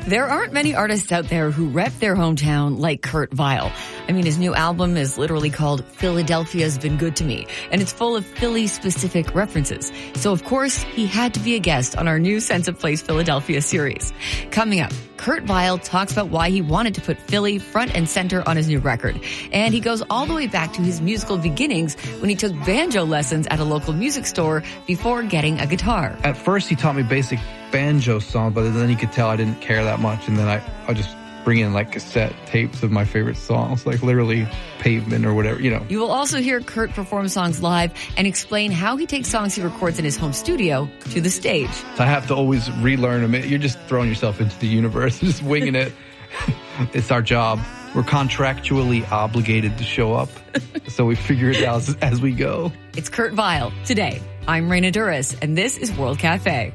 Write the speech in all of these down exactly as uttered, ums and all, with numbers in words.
There aren't many artists out there who rep their hometown like Kurt Vile. I mean, his new album is literally called Philadelphia's Been Good to Me, and it's full of Philly-specific references. So, of course, he had to be a guest on our new Sense of Place Philadelphia series. Coming up, Kurt Vile talks about why he wanted to put Philly front and center on his new record. And he goes all the way back to his musical beginnings when he took banjo lessons at a local music store before getting a guitar. At first, he taught me basic banjo songs, but then he could tell I didn't care that much. And then I, I just bring in like cassette tapes of my favorite songs, like literally Pavement or whatever, you know. You will also hear Kurt perform songs live and explain how he takes songs he records in his home studio to the stage. I have to always relearn them. You're just throwing yourself into the universe, just winging it. It's our job. We're contractually obligated to show up, so we figure it out as, as we go. It's Kurt Vile. Today, I'm Raina Duras, and this is World Cafe.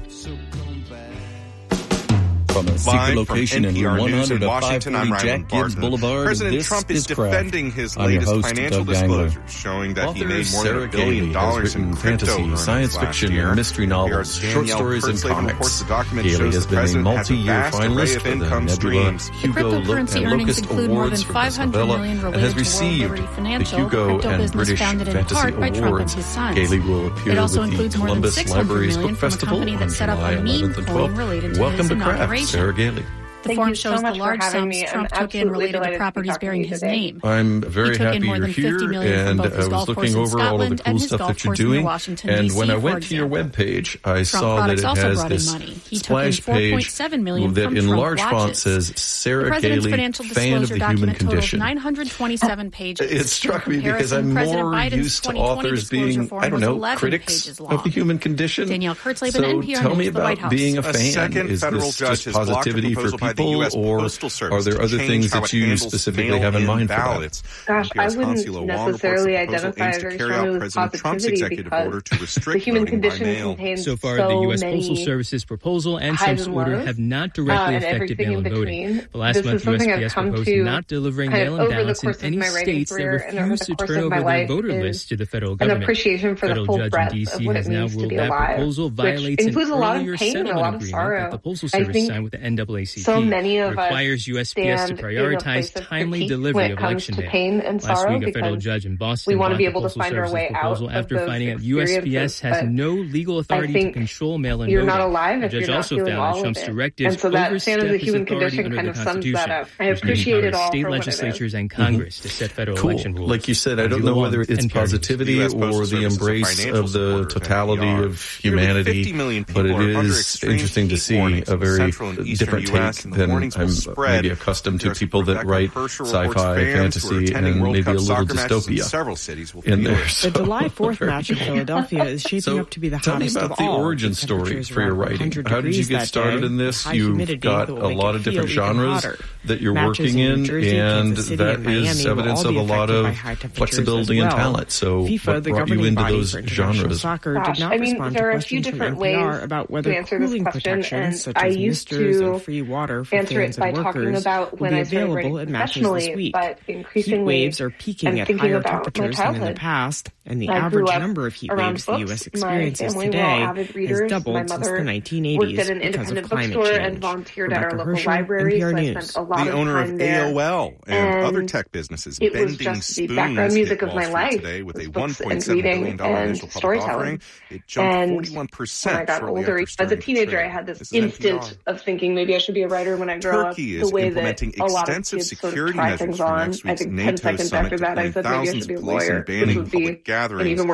From a secret Live location in one hundred in of five Washington, I'm forty Ryland Jack Gibbs Barton. Boulevard. President This Trump is, is defending Kraft. his I'm your latest host, financial Doug Gangler. disclosures, showing that Author he made more Sarah than a billion Gailey dollars has in written crypto fantasy, earnings science last fiction, year. and mystery novels, Danielle short stories, and Kurtzleben comics. reports the document Gailey shows has the been a president has a multi-year vast array finalist of for the income Nebula streams. Hugo The Look cryptocurrency and earnings Locust include more Awards than for five hundred Isabella million and related has to World received Liberty the Financial, Hugo crypto and business British founded in Fantasy part by Trump and Awards. his sons. Gailey will appear It also with the includes more than Columbus six hundred Libraries million Book from a Festival company on that set up July a meme eleventh and coin twelfth. related to Welcome his to Kraft, inauguration. Sarah Gailey. The Thank form you shows so much the large for having sums me. Trump I'm took in absolutely related to delighted to be properties talking bearing to you his today. name. I'm very He took in happy more you're than fifty here, million from and both I his was golf looking course in over all of the Scotland cool and his stuff golf that you're course near doing. Washington, And D C, when I for went to your example. webpage, I Trump saw that products it also has brought in this money. He took in splash four point page seven million that from in Trump large font watches. says The Sarah president's Gailey, financial fan of disclosure the human document totals condition. nine hundred twenty-seven pages. It struck In me because comparison, I'm President more Biden's used to twenty twenty authors disclosure being, form I don't was know, eleven critics pages of long. the human condition. Danielle Kurtzleben, so N P R tell me News, the White about House. being a A fan. second Is federal this judge just has blocked a positivity for proposal by the people, U S or Postal are Service there to other change things how that it you handles specifically have in mail-in mind for that? ballots? Gosh, N P R's I wouldn't Hansi Lo Wong reports necessarily the proposal identify aims to very carry strongly out with President Trump's positivity executive because order to the restrict human voting by condition mail. contains So far, so the U S many Postal Service's proposal and highs Trump's and order lows, have not uh, directly and affected everything in mail-in voting. between. But last This is month, something I've U S P S come proposed to not delivering kind of mail-in over the ballots in course of any my writing states that career and over refuse the to course turn of over my their life voter is list to the federal an government. appreciation for the Federal full judge in breadth D of C what has it now means to ruled be that alive, proposal which violates an includes a lot of earlier pain and a settlement lot of agreement sorrow. that the Postal I Service think signed with the N double A C P. so many of us requires U S P S to stand in a prioritize place of timely critique delivery when it of comes election to mail. pain and Last sorrow week, a federal because judge in Boston we want to be blocked able the to Postal find our Service's way out proposal of after those finding out U S P S experiences, has but no legal authority to think control mail-in you're voting. not alive The if judge you're not also feeling found all that of Trump's it. directives And so that overstep stand of the his human authority condition under kind the of sums Constitution, that up. I which appreciate it empowers all state for what it is. legislatures and Congress to set federal Cool. election rules. Like you said, I don't Angela know whether Wong, it's N P R News. positivity The U S or Postal the Service's embrace financial of the supporter of totality N P R. of Nearly humanity, fifty million but it people are under is extreme interesting to heat see warnings a in the very central and eastern different U S, take and the than warnings will I'm spread. maybe accustomed to N P R's people that Rebecca write Herschel reports sci-fi, fans who are fantasy, attending and World maybe Cup a little soccer matches in dystopia several cities will in feel there. it. So The July fourth match in Philadelphia is shaping So up to be the tell me hottest about of the all. origin with story temperatures for your around writing. one hundred How did you degrees get that started day, in this? high You've humidity got that a will make lot it of different feel even genres hotter. that you're Matches working in in, New Jersey, and Kansas City, that and Miami is will evidence all of be a lot affected by of high temperatures flexibility as and well. talent. So FIFA, what the brought you governing into body those for international genres? soccer, Gosh, did not I mean, respond there to are a few questions from different N P R ways about to whether answer this cooling question, protections and such I as used misters to and free water for answer fans it by and talking workers about will when be I started available writing at matches this professionally, week. but Heat increasingly waves are peaking I'm at thinking higher about my temperatures than in the childhood. past, and the I average grew up number of heat around waves the books. U S My experiences family were all today avid has readers. My doubled since mother the nineteen worked eighties at an because of independent climate bookstore change. and volunteered Rebecca at our local Herschel, library, N P R so I News. spent a lot The of owner time of there. A O L and, And other tech businesses, it was Bending just the Spoons, background music hit of Wall my Street life today with was a books one and point seven billion reading dollars and initial public storytelling. offering. It jumped And forty-one percent when I got shortly older, after as a starting to teenager, trade. I had this, This is N P R. instant of thinking maybe I should be a writer when I grow Turkey up. is The way that implementing a lot of extensive kids sort of security try measures things for on. next I week's think ten NATO seconds summit after to that, I plan said maybe I thousands should be a of police lawyer, and which banning would be public an gatherings. even worse